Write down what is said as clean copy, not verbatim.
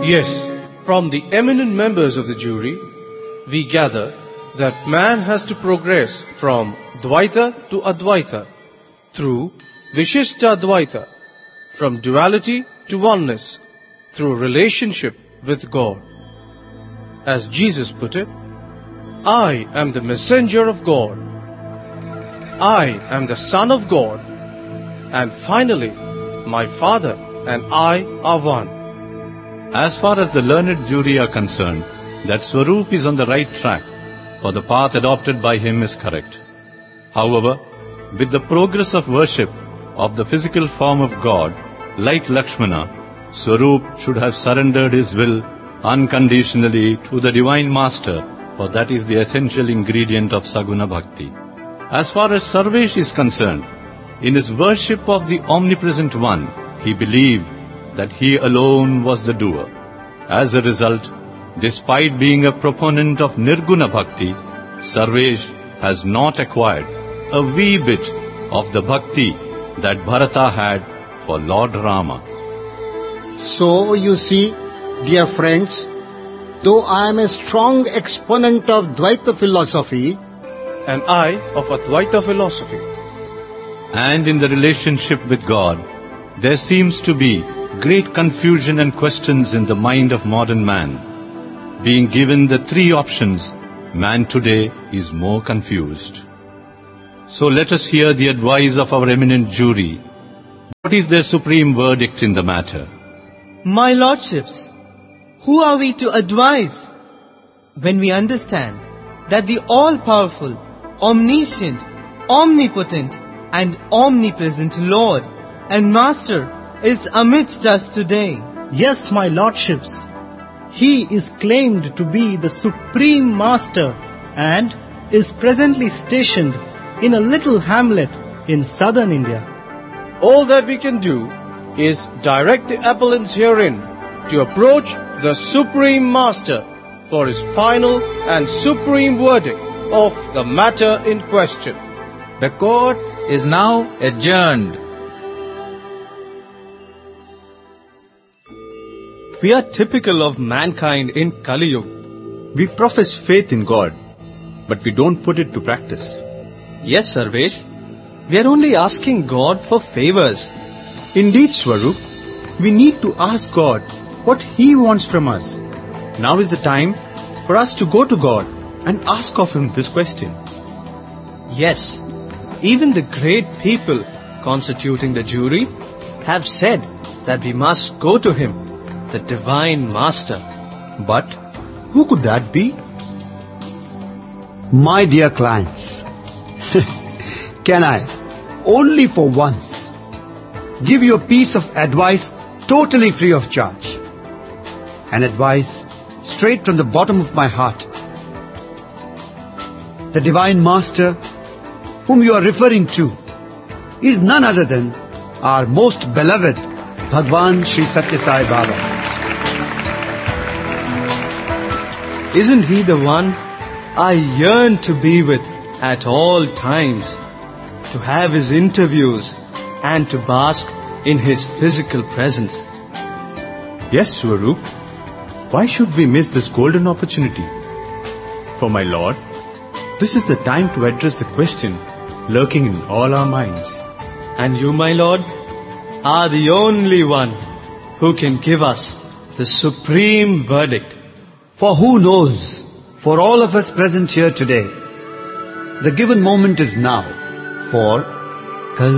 Yes, from the eminent members of the jury, we gather that man has to progress from Dvaita to Advaita, through Vishishta Advaita, from duality to oneness, through relationship with God. As Jesus put it, I am the messenger of God, I am the Son of God, and finally, my Father and I are one. As far as the learned jury are concerned, that Swarup is on the right track, for the path adopted by him is correct. However, with the progress of worship of the physical form of God, like Lakshmana, Swarup should have surrendered his will unconditionally to the Divine Master, for that is the essential ingredient of Saguna Bhakti. As far as Sarvesh is concerned, in his worship of the Omnipresent One, he believed that he alone was the doer. As a result, despite being a proponent of Nirguna Bhakti, Sarvesh has not acquired a wee bit of the Bhakti that Bharata had for Lord Rama. So you see, dear friends, though I am a strong exponent of Dvaita philosophy, and I of Advaita philosophy, and in the relationship with God, there seems to be great confusion and questions in the mind of modern man. Being given the three options, man today is more confused. So let us hear the advice of our eminent jury. What is their supreme verdict in the matter? My lordships, who are we to advise when we understand that the all-powerful, omniscient, omnipotent and omnipresent Lord and Master is amidst us today? Yes, my lordships, he is claimed to be the Supreme Master and is presently stationed in a little hamlet in southern India. all that we can do is direct the appellants herein to approach the Supreme Master for his final and supreme verdict of the matter in question. The court is now adjourned. We are typical of mankind in Kali Yuga. We profess faith in God, but we don't put it to practice. Yes, Sarvesh. We are only asking God for favors. Indeed, Swarup, we need to ask God what He wants from us. Now is the time for us to go to God and ask of Him this question. Yes, even the great people constituting the jury have said that we must go to Him, the Divine Master. But who could that be? my dear clients, can I, only for once, give you a piece of advice totally free of charge? An advice straight from the bottom of my heart. The Divine Master whom you are referring to is none other than our most beloved Bhagwan Sri Satya Sai Baba. Isn't he the one I yearn to be with at all times, to have his interviews and to bask in his physical presence? Yes, Swarup. Why should we miss this golden opportunity? For my Lord, this is the time to address the question lurking in all our minds. And you, my Lord, are the only one who can give us the supreme verdict. For who knows, for all of us present here today, the given moment is now, for